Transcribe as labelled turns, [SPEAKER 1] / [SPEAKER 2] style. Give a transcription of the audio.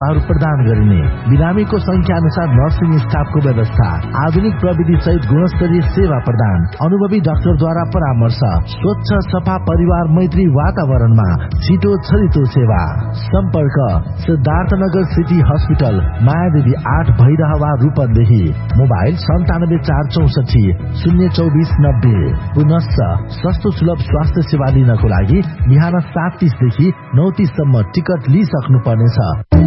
[SPEAKER 1] प्रदान गरिने, बिरामीको संख्या अनुसार नर्सिङ स्टाफको व्यवस्था, आधुनिक प्रविधि सहित गुणस्तरीय सेवा प्रदान, अनुभवी डाक्टरद्वारा परामर्श, स्वच्छ सफा परिवार मैत्री वातावरणमा छिटो छरितो सेवा। सम्पर्क Siddharthnagar city hospital, Mayadevi 8 Bhairahawa Rupandehi. Mobile 97464 02490। पुनश्च सस्तो सुलभ स्वास्थ्य सेवा लिनको लागि बिहान 7:30 देखि 9:30 सम्म टिकट लिइसक्नु पर्नेछ।